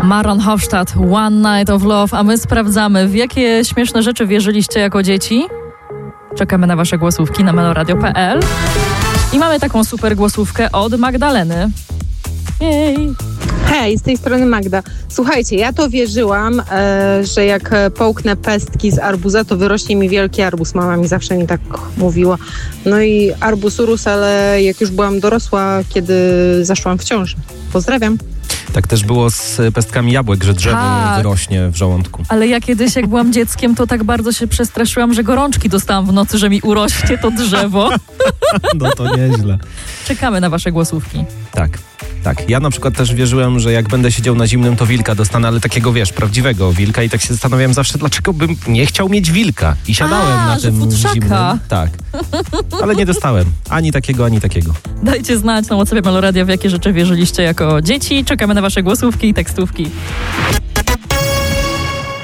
Maron Hofstadt, One Night of Love, a my sprawdzamy, w jakie śmieszne rzeczy wierzyliście jako dzieci. Czekamy na wasze głosówki na meloradio.pl i mamy taką super głosówkę od Magdaleny. Jej. Hej, z tej strony Magda. Słuchajcie, ja to wierzyłam, że jak połknę pestki z arbuza, to wyrośnie mi wielki arbuz. Mama mi zawsze mi tak mówiła. No i arbuz urósł, ale jak już byłam dorosła, kiedy zaszłam w ciążę. Pozdrawiam. Tak też było z pestkami jabłek, że drzewo wyrośnie w żołądku. Ale ja kiedyś, jak byłam dzieckiem, to tak bardzo się przestraszyłam, że gorączki dostałam w nocy, że mi urośnie to drzewo. No to nieźle. Czekamy na wasze głosówki. Tak. Ja na przykład też wierzyłem, że jak będę siedział na zimnym, to wilka dostanę, ale takiego, prawdziwego wilka i tak się zastanawiałem zawsze, dlaczego bym nie chciał mieć wilka. I siadałem na tym zimnym. Tak. Ale nie dostałem. Ani takiego, ani takiego. Dajcie znać na WhatsAppie Meloradia, w jakie rzeczy wierzyliście jako dzieci. Czekamy na wasze głosówki i tekstówki.